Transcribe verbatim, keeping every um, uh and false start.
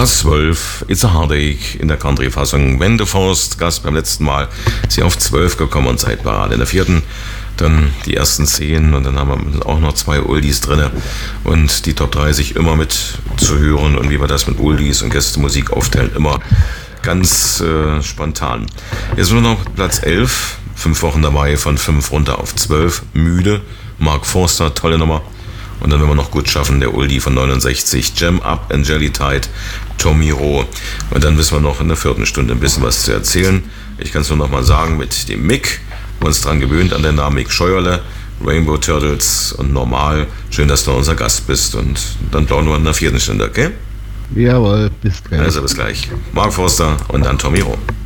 Platz zwölf, It's a Heartache in der Country-Fassung. When the Faust, Gast beim letzten Mal, ist sie auf zwölf gekommen und Zeitparade in der vierten. Dann die ersten zehn und dann haben wir auch noch zwei Oldies drin und die Top dreißig immer mit zu hören und wie wir das mit Oldies und Gästemusik aufteilen, immer ganz äh, spontan. Jetzt nur noch Platz elf, fünf Wochen dabei, von fünf runter auf zwölf, Müde, Mark Forster, tolle Nummer. Und dann, wenn wir noch gut schaffen, der Oldie von neunundsechzig, Jam Up and Jelly Tide, Tommy Roh. Und dann wissen wir noch in der vierten Stunde ein bisschen was zu erzählen. Ich kann es nur noch mal sagen mit dem Mick, uns dran gewöhnt an den Namen Mick Scheuerle, Rainbow Turtles und Normal. Schön, dass du unser Gast bist und dann plaudern wir in der vierten Stunde, okay? Jawohl, bis gleich. Also bis gleich. Mark Forster und dann Tommy Roh.